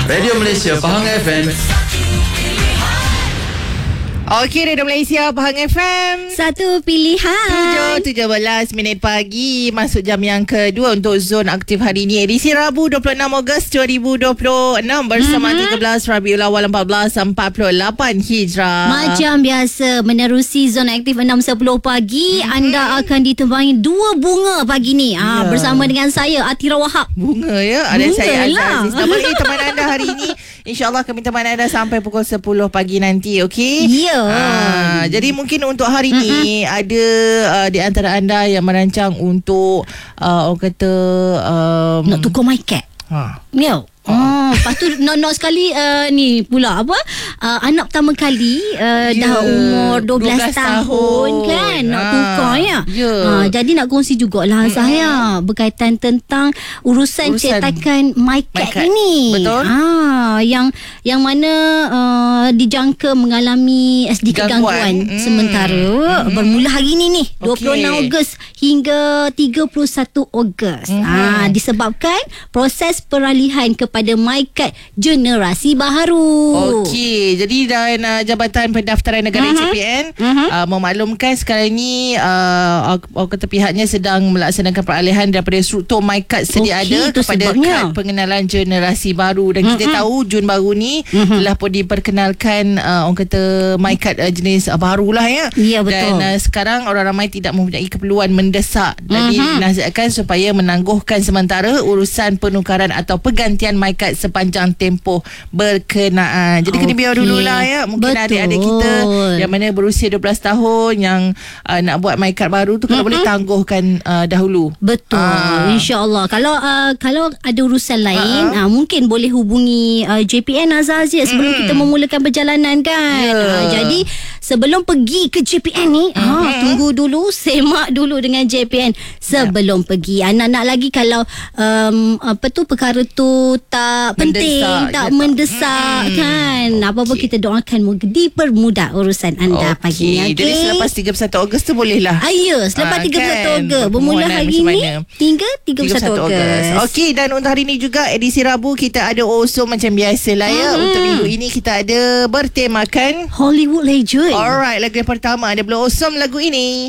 Radio Malaysia Pahang FM. Okey, Radio Malaysia Pahang FM. Satu pilihan 7:17 pagi. Masuk jam yang kedua untuk Zon Aktif hari ini. Edisi Rabu 26 Ogos 2026 bersama 13 Rabiul Awal 1448 Hijrah. Macam biasa, menerusi Zon Aktif 6.10 pagi. Anda akan ditemani dua bunga pagi ni. Bersama dengan saya, Atira Wahab. Bunga ya. Ada Bunga saya lah. Aziz. Teman anda hari ini. InsyaAllah kami teman anda sampai pukul 10 pagi nanti. Okey? Ya. Jadi mungkin untuk hari ni ada di antara anda yang merancang untuk orang kata Nak tukar my cat. Ya. Lepas tu nak sekali ni pula apa, anak pertama kali dah umur 12 tahun kan, nak tukar ya. Jadi nak kongsi jugalah saya berkaitan tentang urusan cetakan my cat ini. Betul. Yang mana dijangka mengalami sedikit gangguan sementara bermula hari ini nih 26 Ogos hingga 31 Ogos. Disebabkan proses peralihan kepada MyCat generasi baru. Okey, jadi dan Jabatan Pendaftaran Negara JPN memaklumkan sekarang ni orang kata pihaknya sedang melaksanakan peralihan daripada struktur MyCat sedia ada kepada kad pengenalan generasi baru. Dan kita tahu Jun baru ni telah pun diperkenalkan orang kata MyCat jenis barulah ya. Ya, betul. Dan sekarang orang ramai tidak mempunyai keperluan mendesak. Jadi dinasihatkan supaya menangguhkan sementara urusan penukaran atau pergantian MyCat sepanjang tempoh berkenaan. Jadi kena biar dululah ya. Mungkin adik-adik kita yang mana berusia 12 tahun yang nak buat MyCat baru tu kalau boleh tangguhkan dahulu. Betul. InsyaAllah. Kalau ada urusan lain mungkin boleh hubungi JPN Azhar sebelum kita memulakan perjalanan kan. Jadi sebelum pergi ke JPN ni tunggu dulu, semak dulu dengan JPN sebelum pergi. Anak-anak lagi kalau perkara tu tak penting, tak mendesak kan. Apa-apa kita doakan dipermudah urusan anda pagi ni. Jadi selepas 31 Ogos tu boleh lah. Ya, selepas 31 Ogos bermula hari ni hingga 31 Ogos. Okey, dan untuk hari ni juga edisi Rabu kita ada Osum macam biasalah ya. Untuk minggu ini kita ada bertemakan Hollywood Legend. Alright, lagu yang pertama ada Blue Osum lagu ini.